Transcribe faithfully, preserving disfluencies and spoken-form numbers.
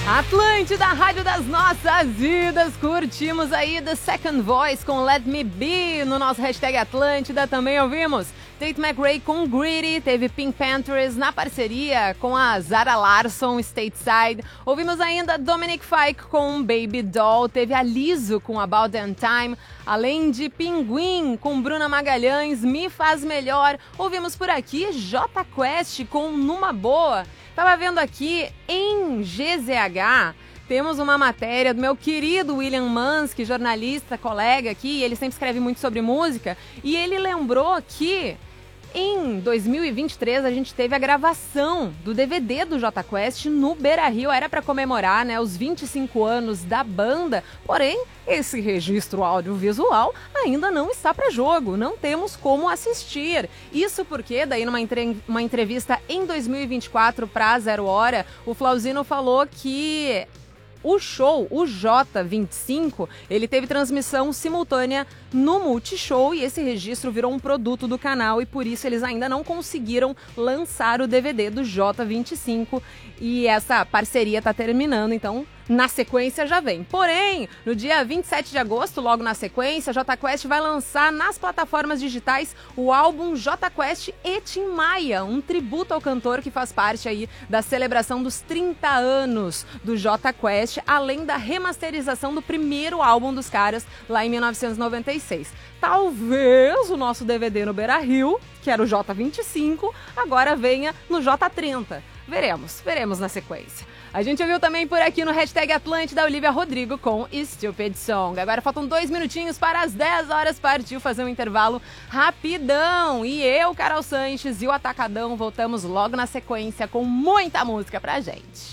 Atlântida, rádio das nossas vidas. Curtimos aí The Second Voice com Let Me Be no nosso hashtag Atlântida. Também ouvimos Tate McRae com Greedy. Teve Pink Panthers na parceria com a Zara Larsson, Stateside. Ouvimos ainda Dominic Fike com Baby Doll. Teve a Lizzo com About Damn Time. Além de Pinguim com Bruna Magalhães, Me Faz Melhor. Ouvimos por aqui Jota Quest com Numa Boa. Tava vendo aqui em G Z H, temos uma matéria do meu querido William Mansky, jornalista, colega aqui, ele sempre escreve muito sobre música, e ele lembrou que em dois mil e vinte e três a gente teve a gravação do D V D do Jota Quest no Beira-Rio, era para comemorar, né, os vinte e cinco anos da banda, porém esse registro audiovisual ainda não está para jogo, não temos como assistir. Isso porque, daí numa entre... uma entrevista em dois mil e vinte e quatro para Zero Hora, o Flauzino falou que o show, o J vinte e cinco, ele teve transmissão simultânea no Multishow e esse registro virou um produto do canal e por isso eles ainda não conseguiram lançar o D V D do J vinte e cinco e essa parceria está terminando, então na sequência já vem. Porém, no dia vinte e sete de agosto, logo na sequência, Jota Quest vai lançar nas plataformas digitais o álbum Jota Quest e Tim Maia, um tributo ao cantor que faz parte aí da celebração dos trinta anos do Jota Quest, além da remasterização do primeiro álbum dos caras lá em mil novecentos e noventa e seis. Talvez o nosso D V D no Beira-Rio, que era o J vinte e cinco, agora venha no J trinta. Veremos, veremos na sequência. A gente ouviu também por aqui no hashtag Atlântida da Olivia Rodrigo com Stupid Song. Agora faltam dois minutinhos para as dez horas, partiu fazer um intervalo rapidão. E eu, Carol Sanches e o Atacadão voltamos logo na sequência com muita música pra gente.